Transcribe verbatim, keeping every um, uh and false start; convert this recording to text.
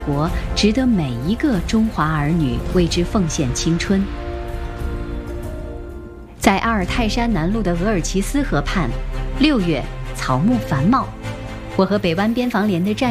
国，值得每一个中华儿女为之奉献青春。在阿尔泰山南麓的额尔齐斯河畔，六月草木繁茂，我和北湾边防连的战